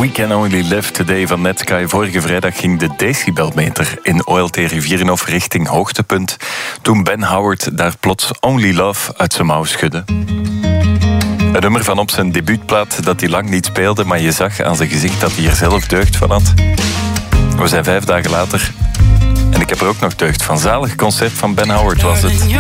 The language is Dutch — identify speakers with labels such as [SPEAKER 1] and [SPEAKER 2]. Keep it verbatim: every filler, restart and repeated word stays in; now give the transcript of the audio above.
[SPEAKER 1] We Can Only Live Today van Netsky. Vorige vrijdag ging de decibelmeter in O L T Rivierenhof richting hoogtepunt, toen Ben Howard daar plots Only Love uit zijn mouw schudde. Een nummer van op zijn debuutplaat dat hij lang niet speelde, maar je zag aan zijn gezicht dat hij er zelf deugd van had. We zijn vijf dagen later en ik heb er ook nog deugd van. Zalig concert van Ben Howard was het.